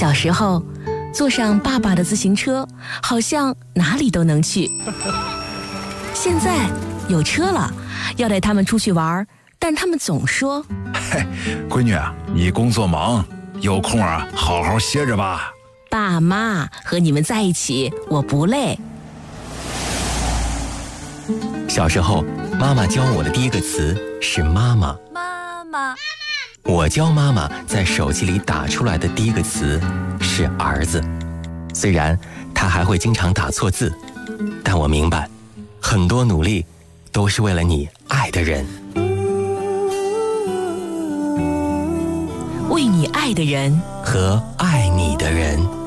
小时候坐上爸爸的自行车，好像哪里都能去。现在有车了，要带他们出去玩，但他们总说： 嘿，闺女啊，你工作忙，有空啊好好歇着吧。 爸妈，和你们在一起我不累。 小时候，妈妈教我的第一个词是妈妈。 妈妈。 我教妈妈在手机里打出来的第一个词是儿子。虽然她还会经常打错字，但我明白，很多努力都是为了你爱的人。 为你爱的人和爱你的人。